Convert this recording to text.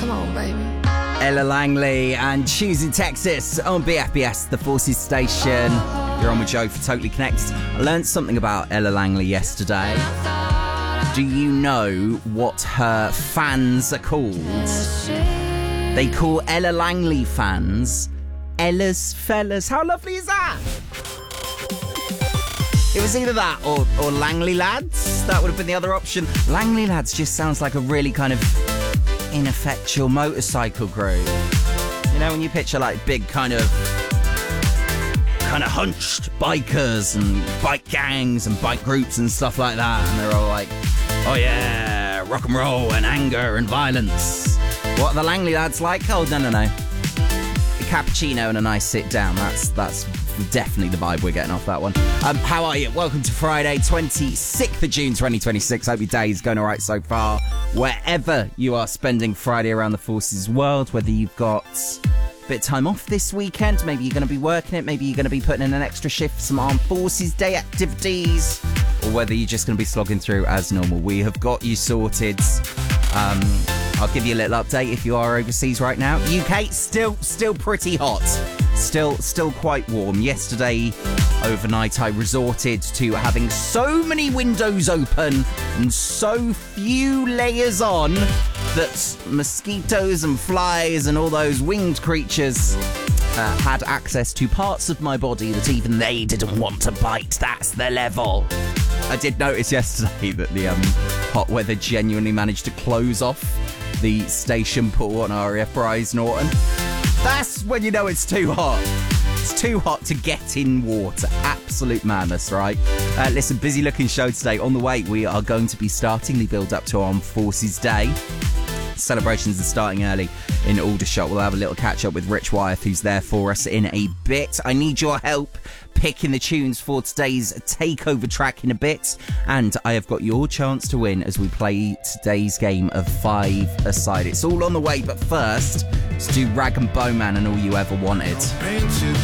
Come on, baby. Ella Langley and Choosing Texas on BFBS, the Forces station. You're on with Joe for Totally Connected. I learned something about Ella Langley yesterday. Do you know what her fans are called? They call Ella Langley fans Ella's Fellas. How lovely is that? It was either that or Langley Lads. That would have been the other option. Langley Lads just sounds like a really kind of ineffectual motorcycle group. You know, when you picture like big kind of hunched bikers and bike gangs and bike groups and stuff like that, and they're all like, oh yeah, rock and roll and anger and violence. What are the Langley Lads like? Oh, no. A cappuccino and a nice sit down. That's definitely the vibe we're getting off that one. How are you? Welcome to Friday, 26th of June 2026. Hope your day is going all right so far. Wherever you are spending Friday around the Forces world, whether you've got a bit of time off this weekend, maybe you're going to be working it, maybe you're going to be putting in an extra shift for some Armed Forces Day activities, or whether you're just going to be slogging through as normal. We have got you sorted. I'll give you a little update if you are overseas right now. UK, still pretty hot. Still quite warm. Yesterday, overnight, I resorted to having so many windows open and so few layers on that mosquitoes and flies and all those winged creatures had access to parts of my body that even they didn't want to bite. That's the level. I did notice yesterday that the hot weather genuinely managed to close off the station pool on RAF Rise Norton. That's when you know it's too hot. It's too hot to get in water. Absolute madness, right? Listen, busy looking show today. On the way, we are going to be starting the build up to Armed Forces Day. Celebrations are starting early in Aldershot. We'll have a little catch up with Rich Wyeth, who's there for us in a bit. I need your help picking the tunes for today's takeover track in a bit, and I have got your chance to win as we play today's game of 5 Aside. It's all on the way, but first, let's do Rag and Bowman and All You Ever Wanted.